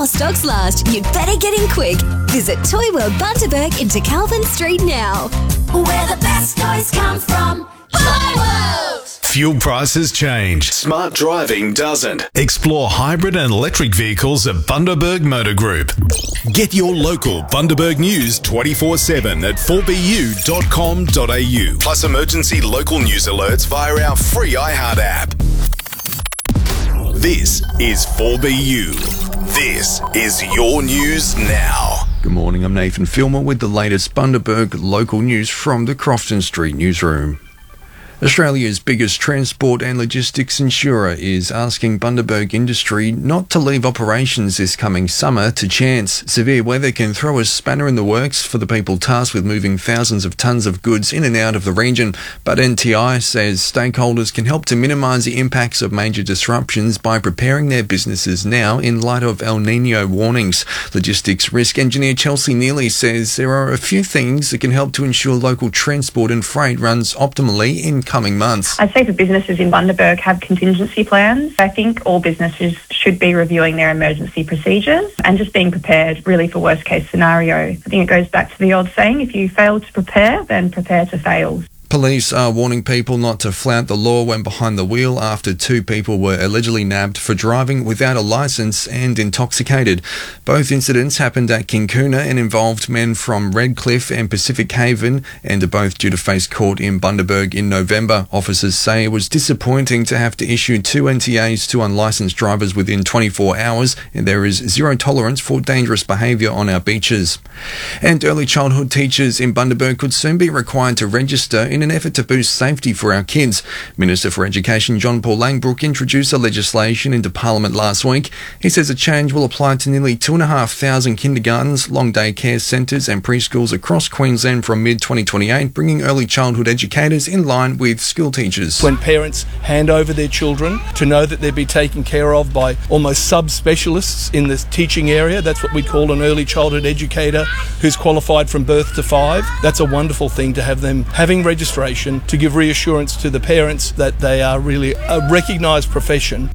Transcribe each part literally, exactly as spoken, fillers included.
while stocks last, you'd better get in quick. Visit Toy World Bundaberg into Calvin Street now. Where the best toys come from. Toy World! Fuel prices change. Smart driving doesn't. Explore hybrid and electric vehicles at Bundaberg Motor Group. Get your local Bundaberg news twenty-four seven at four b u dot com dot a u. Plus emergency local news alerts via our free iHeart app. This is four B U. This is your news now. Good morning, I'm Nathan Filmer with the latest Bundaberg local news from the Crofton Street newsroom. Australia's biggest transport and logistics insurer is asking Bundaberg Industry not to leave operations this coming summer to chance. Severe weather can throw a spanner in the works for the people tasked with moving thousands of tonnes of goods in and out of the region, but N T I says stakeholders can help to minimise the impacts of major disruptions by preparing their businesses now in light of El Niño warnings. Logistics risk engineer Chelsea Neely says there are a few things that can help to ensure local transport and freight runs optimally in coming months. I'd say for businesses in Bundaberg have contingency plans. I think all businesses should be reviewing their emergency procedures and just being prepared really for worst case scenario. I think it goes back to the old saying, if you fail to prepare, then prepare to fail. Police are warning people not to flout the law when behind the wheel after two people were allegedly nabbed for driving without a licence and intoxicated. Both incidents happened at Kincuna and involved men from Redcliffe and Pacific Haven and are both due to face court in Bundaberg in November. Officers say it was disappointing to have to issue two N T As to unlicensed drivers within twenty-four hours, and there is zero tolerance for dangerous behaviour on our beaches. And early childhood teachers in Bundaberg could soon be required to register in an effort to boost safety for our kids. Minister for Education John Paul Langbroek introduced the legislation into Parliament last week. He says the change will apply to nearly two and a half thousand kindergartens, long day care centres and preschools across Queensland from mid twenty twenty-eight, bringing early childhood educators in line with school teachers. When parents hand over their children, to know that they'll be taken care of by almost sub-specialists in the teaching area, that's what we call an early childhood educator who's qualified from birth to five. That's a wonderful thing to have them having registration to give reassurance to the parents that they are really a recognised profession.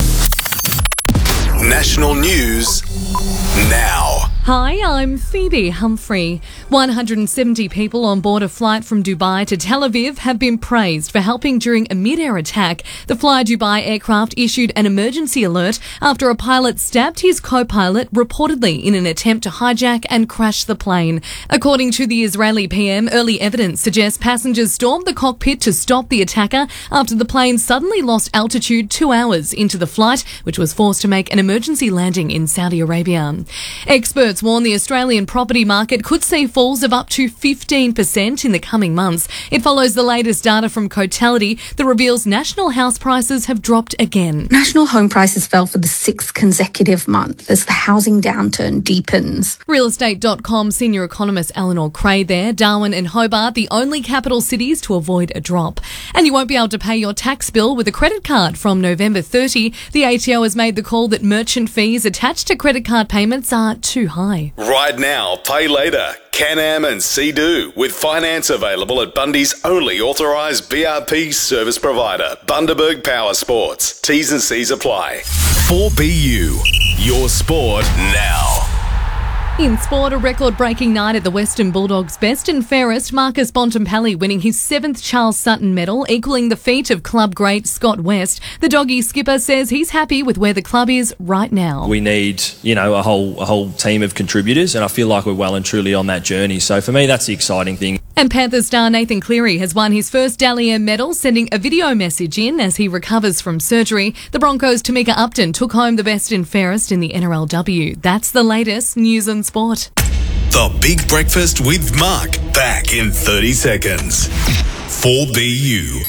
National news now. Hi, I'm Phoebe Humphrey. one hundred seventy people on board a flight from Dubai to Tel Aviv have been praised for helping during a mid-air attack. The Fly Dubai aircraft issued an emergency alert after a pilot stabbed his co-pilot, reportedly in an attempt to hijack and crash the plane. According to the Israeli P M, early evidence suggests passengers stormed the cockpit to stop the attacker after the plane suddenly lost altitude two hours into the flight, which was forced to make an emergency landing in Saudi Arabia. Experts warn the Australian property market could see falls of up to fifteen percent in the coming months. It follows the latest data from Cotality that reveals national house prices have dropped again. National home prices fell for the sixth consecutive month as the housing downturn deepens. real estate dot com senior economist Eleanor Cray there. Darwin and Hobart, the only capital cities to avoid a drop. And you won't be able to pay your tax bill with a credit card from November thirtieth. The A T O has made the call that merchant fees attached to credit card payments are too high. Right now, pay later. Can-Am and Sea-Doo with finance available at Bundy's only authorised B R P service provider, Bundaberg Power Sports. T's and C's apply. four B U, your sport now. In sport, a record-breaking night at the Western Bulldogs' best and fairest, Marcus Bontempelli winning his seventh Charles Sutton medal, equalling the feat of club great Scott West. The Doggy skipper says he's happy with where the club is right now. We need, you know, a whole a whole team of contributors, and I feel like we're well and truly on that journey. So for me, that's the exciting thing. And Panthers star Nathan Cleary has won his first Dally M medal, sending a video message in as he recovers from surgery. The Broncos' Tamika Upton took home the best and fairest in the N R L W. That's the latest news and sport. The Big Breakfast with Mark, back in thirty seconds. four B U.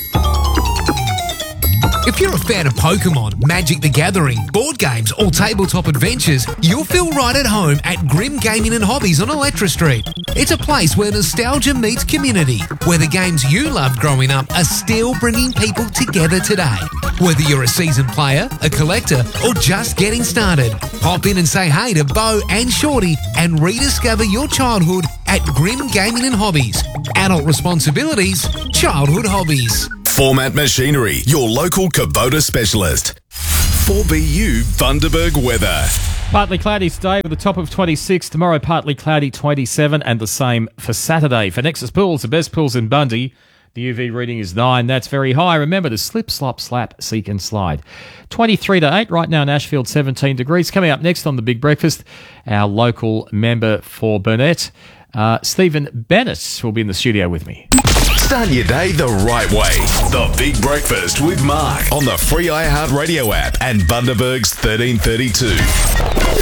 If you're a fan of Pokemon, Magic the Gathering, board games or tabletop adventures, you'll feel right at home at Grim Gaming and Hobbies on Electra Street. It's a place where nostalgia meets community, where the games you loved growing up are still bringing people together today. Whether you're a seasoned player, a collector or just getting started, pop in and say hey to Bo and Shorty and rediscover your childhood at Grim Gaming and Hobbies. Adult responsibilities, childhood hobbies. Format Machinery, your local Kubota specialist. four B U Bundaberg weather. Partly cloudy today with a top of twenty-six. Tomorrow, partly cloudy, twenty-seven, and the same for Saturday. For Nexus Pools, the best pools in Bundy, the U V reading is nine. That's very high. Remember to slip, slop, slap, seek and slide. twenty-three to eight. Right now, Nashfield, seventeen degrees. Coming up next on The Big Breakfast, our local member for Burnett, uh, Stephen Bennett, will be in the studio with me. Start your day the right way. The Big Breakfast with Mark on the free iHeartRadio app and Bundaberg's thirteen thirty-two.